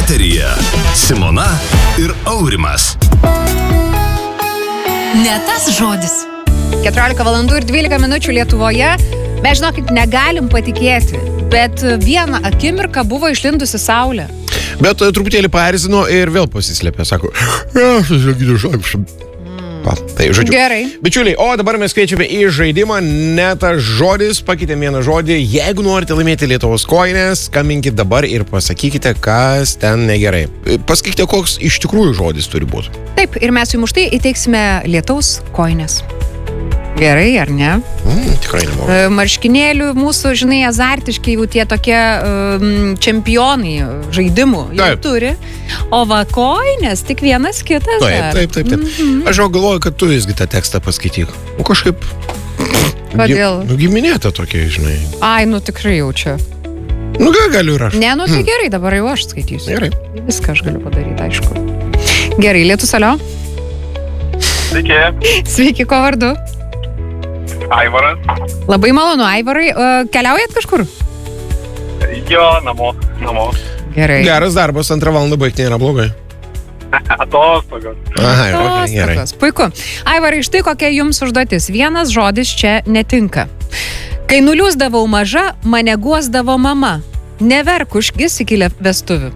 Eteryje Simona ir Aurimas. Ne tas žodis. 14 valandų ir 12 minučių Lietuvoje. Mes žinokit, negalim patikėti, bet vieną akimirką buvo išlindusi saulė. Bet truputėlį paerzino ir vėl pasislėpė. Sako, tai žodžiu. Gerai. Bičiuliai, o dabar mes kviečiame į žaidimą Ne tas žodis, pakeitėm vieną žodį. Jeigu norite laimėti Lietuvos kojines, skambinkite dabar ir pasakykite, kas ten negerai. Pasakykite, koks iš tikrųjų žodis turi būti. Taip, ir mes jums už tai įteiksime Lietaus kojines. Gerai, ar ne? Tikrai nemoku. Marškinėlių mūsų, žinai, azartiški jau tie tokie čempionai žaidimų jau turi. O va kojines tik vienas kitas dar. Taip. Aš jau galvoju, kad tu visgi tą tekstą paskaityk. Kažkaip... Kodėl? Giminėta tokia, žinai. Ai, tikrai jau čia. Galiu ir aš. Ne, tai gerai, dabar jau aš skaitysiu. Gerai. Viską aš galiu padaryti, aišku. Gerai, Lietus, alio. Sveiki. Sveiki, ko vardu? Aivaras. Labai malonu, Aivarai. Keliaujat kažkur? Jo, namo. Gerai. Geras darbas, 2 valandą baigti nėra blogai. Atostogos. Aha, gerai. Puiku. Aivarai, štai kokia jums užduotis. Vienas žodis čia netinka. Kai nuliūsdavau maža, mane guosdavo mama. Neverk, užgis iki vestuvių.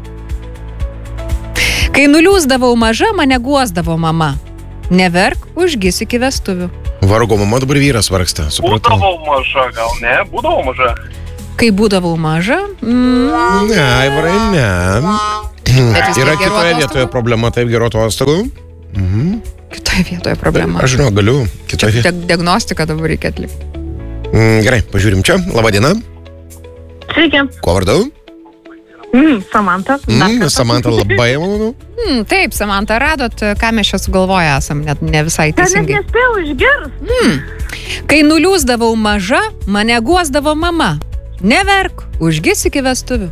Kai nuliūsdavau maža, mane guosdavo mama. Neverk, užgis iki vestuvių. Vargo mama, dabar vyras vargsta, supratau. Būdavau maža, gal ne? Būdavau maža. Kai būdavau maža? Ne, Aivarai, ne. Yra kitoje vietoje problema, taip, gerų atostogų. Kitoje vietoje problema. Aš žinau, galiu. Čia diagnostiką dabar reikia atlikti. Gerai, pažiūrim čia. Labadiena. Sveiki. Kuo vardu? Samanta. Samanta, labai malonu. Taip, Samanta, radot, ką mes čia sugalvoję esam, net ne visai teisingai. Net nespėjau išgirsti. Kai nuliūsdavau maža, mane guosdavo mama. Neverk, užgis iki vestuvių.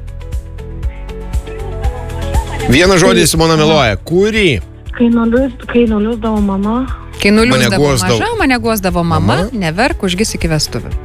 Vieną žodį Simona meluoja. Kurį? Kai nuliūsdavo mama. Kai nuliūsdavo maža, mane guosdavo mama. Neverk, užgis iki vestuvių.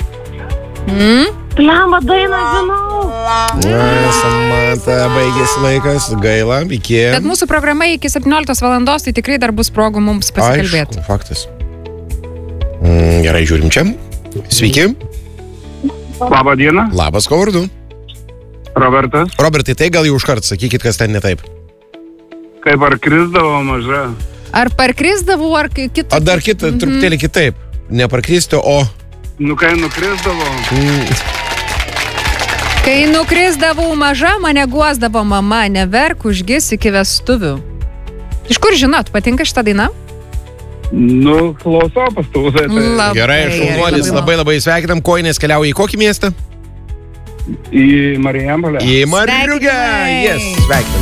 Lemba dainą žinau. Samanta, baigėsi laikas, gaila, iki... Bet mūsų programa iki 17 valandos, tai tikrai dar bus progų mums pasikalbėti. Aišku, faktas. Gerai, žiūrim čia. Sveiki. Labą dieną. Labas, ko vardu? Robertas. Robertai, tai gal jau užkart sakykit, kas ten ne taip. Kaip parkrisdavo maža. Ar parkrisdavau, ar kitą? O dar kitą, truputėlį kitaip. Ne parkristi, o... Kai nukrisdavo. Kai nukrisdavau maža, mane guosdavo mama. Neverk, užgis iki vestuvių. Iš kur žinot, patinka šitą dainą? Klausau pastoviai. Gerai, šaunuolis, labai sveikinam. Kojinės keliauja į kokį miestą? Į Marijampolę. Į Mariugę. Yes, sveikinam.